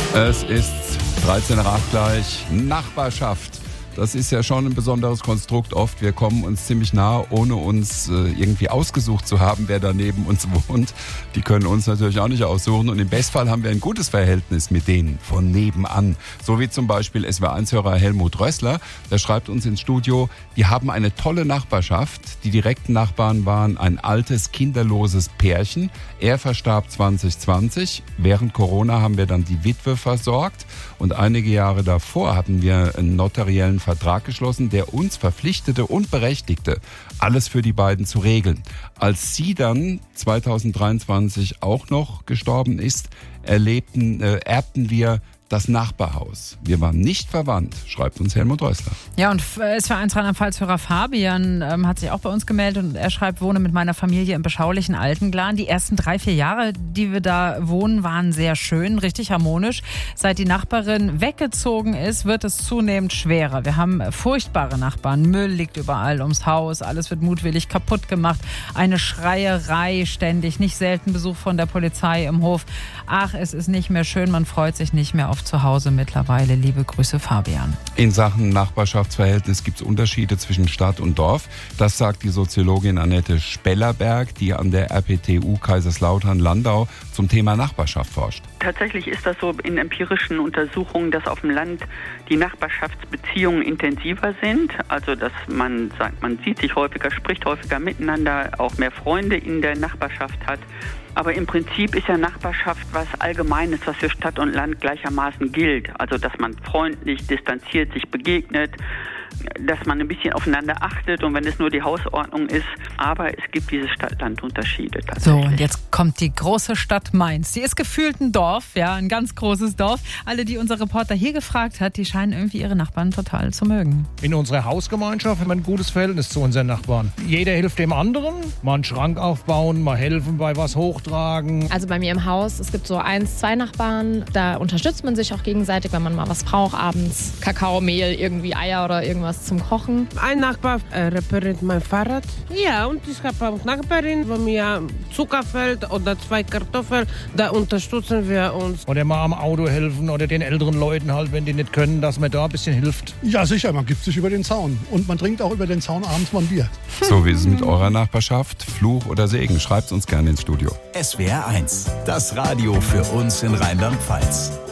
Es ist 13 nach 8 gleich. Nachbarschaft. Das ist ja schon ein besonderes Konstrukt oft. Wir kommen uns ziemlich nah, ohne uns irgendwie ausgesucht zu haben, wer da neben uns wohnt. Die können uns natürlich auch nicht aussuchen. Und im Bestfall haben wir ein gutes Verhältnis mit denen von nebenan. So wie zum Beispiel SWR1-Hörer Helmut Rössler. Der schreibt uns ins Studio, wir haben eine tolle Nachbarschaft. Die direkten Nachbarn waren ein altes, kinderloses Pärchen. Er verstarb 2020. Während Corona haben wir dann die Witwe versorgt. Und einige Jahre davor hatten wir einen notariellen Vertrag geschlossen, der uns verpflichtete und berechtigte, alles für die beiden zu regeln. Als sie dann 2023 auch noch gestorben ist, erbten wir das Nachbarhaus. Wir waren nicht verwandt, schreibt uns Helmut Rössler. Ja, und SWR1 Rheinland-Pfalz-Hörer Fabian hat sich auch bei uns gemeldet und er schreibt, wohne mit meiner Familie im beschaulichen Altenglan. Die ersten 3-4 Jahre, die wir da wohnen, waren sehr schön, richtig harmonisch. Seit die Nachbarin weggezogen ist, wird es zunehmend schwerer. Wir haben furchtbare Nachbarn. Müll liegt überall ums Haus, alles wird mutwillig kaputt gemacht. Eine Schreierei ständig, nicht selten Besuch von der Polizei im Hof. Ach, es ist nicht mehr schön, man freut sich nicht mehr auf zu Hause mittlerweile. Liebe Grüße, Fabian. In Sachen Nachbarschaftsverhältnis gibt es Unterschiede zwischen Stadt und Dorf. Das sagt die Soziologin Annette Spellerberg, die an der RPTU Kaiserslautern-Landau zum Thema Nachbarschaft forscht. Tatsächlich ist das so in empirischen Untersuchungen, dass auf dem Land die Nachbarschaftsbeziehungen intensiver sind. Also dass man sagt, man sieht sich häufiger, spricht häufiger miteinander, auch mehr Freunde in der Nachbarschaft hat. Aber im Prinzip ist ja Nachbarschaft was Allgemeines, was für Stadt und Land gleichermaßen gilt. Also dass man freundlich, distanziert sich begegnet, dass man ein bisschen aufeinander achtet und wenn es nur die Hausordnung ist. Aber es gibt diese Stadt-Land-Unterschiede tatsächlich. So, und jetzt kommt die große Stadt Mainz. Die ist gefühlt ein Dorf, ja, ein ganz großes Dorf. Alle, die unser Reporter hier gefragt hat, die scheinen irgendwie ihre Nachbarn total zu mögen. In unserer Hausgemeinschaft haben wir ein gutes Verhältnis zu unseren Nachbarn. Jeder hilft dem anderen. Mal einen Schrank aufbauen, mal helfen bei was hochtragen. Also bei mir im Haus, es gibt so 1, 2 Nachbarn. Da unterstützt man sich auch gegenseitig, wenn man mal was braucht. Abends Kakao, Mehl, irgendwie Eier oder irgendwas zum Kochen. Ein Nachbar repariert mein Fahrrad. Ja, und ich habe auch Nachbarin, wo mir Zucker fällt oder 2 Kartoffeln. Da unterstützen wir uns. Oder mal am Auto helfen oder den älteren Leuten halt, wenn die nicht können, dass man da ein bisschen hilft. Ja, sicher, man gibt sich über den Zaun. Und man trinkt auch über den Zaun abends mal ein Bier. So, wie ist es mit eurer Nachbarschaft? Fluch oder Segen? Schreibt uns gerne ins Studio. SWR1, das Radio für uns in Rheinland-Pfalz.